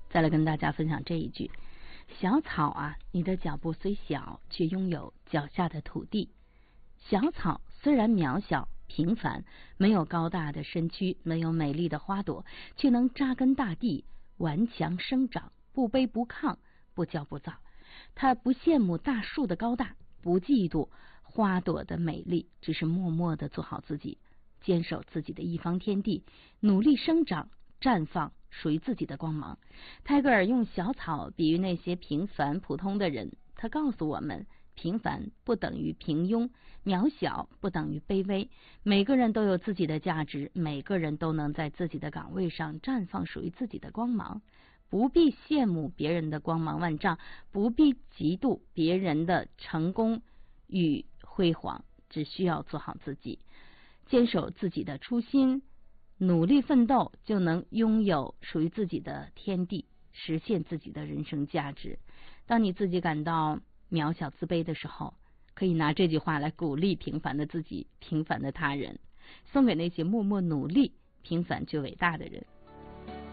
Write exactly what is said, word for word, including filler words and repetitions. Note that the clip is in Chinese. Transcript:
再来跟大家分享这一句：小草啊，你的脚步虽小，却拥有脚下的土地。小草虽然渺小平凡，没有高大的身躯，没有美丽的花朵，却能扎根大地，顽强生长，不卑不亢，不骄不躁。它不羡慕大树的高大，不嫉妒花朵的美丽，只是默默地做好自己，坚守自己的一方天地，努力生长，绽放属于自己的光芒。泰戈尔用小草比喻那些平凡普通的人，他告诉我们，平凡不等于平庸，渺小不等于卑微，每个人都有自己的价值，每个人都能在自己的岗位上绽放属于自己的光芒。不必羡慕别人的光芒万丈，不必嫉妒别人的成功与辉煌，只需要做好自己，坚守自己的初心，努力奋斗，就能拥有属于自己的天地，实现自己的人生价值。当你自己感到渺小自卑的时候，可以拿这句话来鼓励平凡的自己，平凡的他人，送给那些默默努力、平凡却伟大的人。